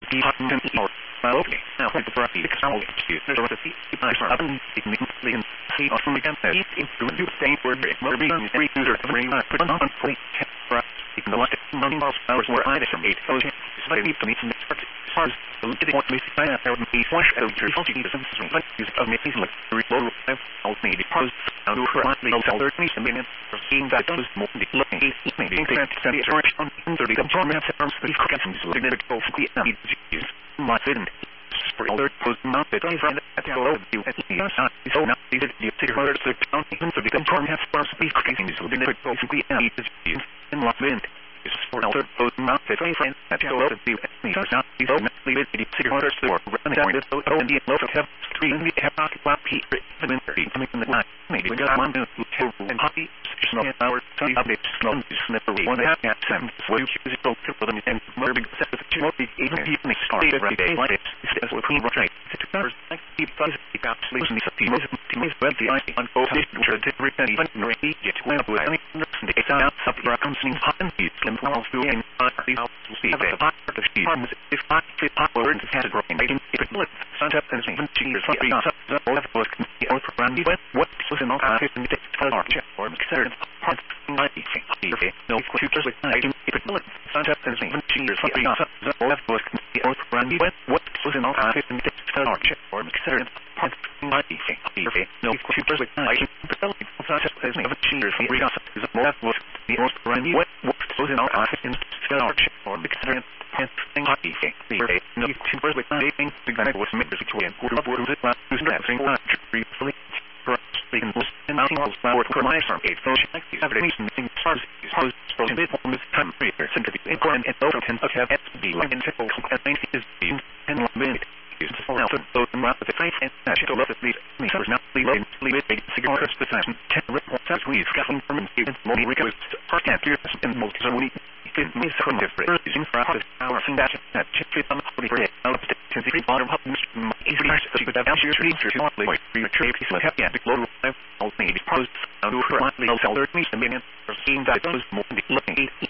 the Hutton or okay, now the Brady Excel there's a seat I saw up in the see on the campus into the same word will be on every user every put on free the last money hours were I from 8 ocean slightly to meet the stars the want me to find out there would be flash out of your faulty but use of me like reload I'll need to pause now do for the sell 30 minutes for seeing that does more looking maybe that storage on 30 components from the questions with the go for the use my didn't for alert post mounted I find that the overview at the outside so now the figure to count even to become perhaps for speak questions with the go for the use in lock wind is for alert post mounted I find that the overview at the outside so now the figure orders for running point so and the low have three in the have not black heat even coming in the night maybe we got one to and happy no hour time updates no never one half at some will use it to for them and more big set of two even people start every day like it is with clean right to covers like keep fun keep out sleeping the team is but the I on go to repent even no get to have with any the sound of the company and the slim walls to in the house to see the part of the farms if not fit power into category making it look such up as even cheers for the was the run what was in all office and the archer or considered part might be no computers with I can keep it such up as even cheers for the was the run what was in all office and the archer or considered part might be no computers with I can keep it such up as even cheers for the was the run what was in all office and the archer or considered part might be no computers with I think the guy was made to and who's dressing briefly and mounting all flower for my farm 8 so evidence in stars posed for a bit on this time period center the incorn and over 10 of have SB like in typical and is being and minute is for now those around the face and should love the me so now leave it cigarettes the time 10 reports we've gotten from even more request part after in multi so we can miss from different using process our thing that fit on the bread out of the bottom of easily to the down here to like retrieve like happy at the global all maybe post now do for monthly sell 30 million for seeing that those more looking